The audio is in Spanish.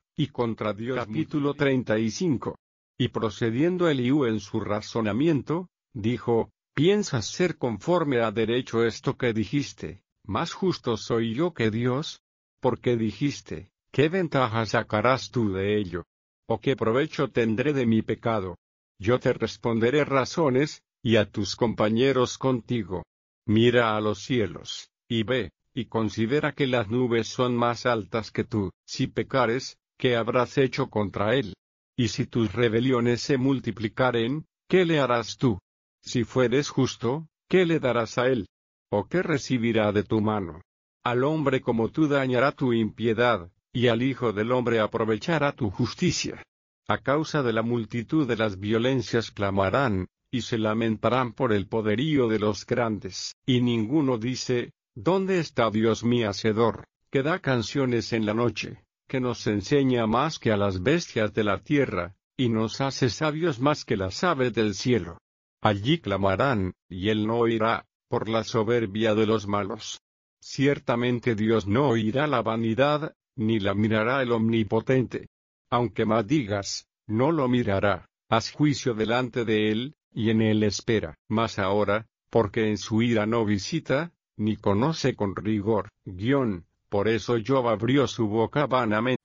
y contra Dios. Capítulo 35. Y procediendo Eliú en su razonamiento, dijo: ¿Piensas ser conforme a derecho esto que dijiste? ¿Más justo soy yo que Dios? Porque dijiste: ¿qué ventaja sacarás tú de ello? ¿O qué provecho tendré de mi pecado? Yo te responderé razones, y a tus compañeros contigo. Mira a los cielos, y ve, y considera que las nubes son más altas que tú. Si pecares, ¿qué habrás hecho contra él? Y si tus rebeliones se multiplicaren, ¿qué le harás tú? Si fueres justo, ¿qué le darás a él? ¿O qué recibirá de tu mano? Al hombre como tú dañará tu impiedad, y al Hijo del hombre aprovechará tu justicia. A causa de la multitud de las violencias clamarán, y se lamentarán por el poderío de los grandes. Y ninguno dice: ¿dónde está Dios mi Hacedor, que da canciones en la noche, que nos enseña más que a las bestias de la tierra, y nos hace sabios más que las aves del cielo? Allí clamarán, y él no oirá, por la soberbia de los malos. Ciertamente Dios no oirá la vanidad, ni la mirará el Omnipotente. Aunque maldigas, no lo mirará. Haz juicio delante de él, y en él espera. Mas ahora, porque en su ira no visita, ni conoce con rigor, por eso Job abrió su boca vanamente.